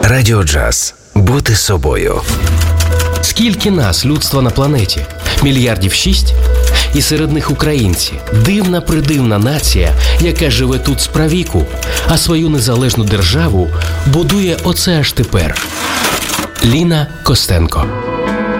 Радіо Джаз. Бути собою. Скільки нас, людства на планеті? Мільярдів 6? І серед них українці. Дивна-придивна нація, яка живе тут справіку, а свою незалежну державу будує оце аж тепер. Ліна Костенко.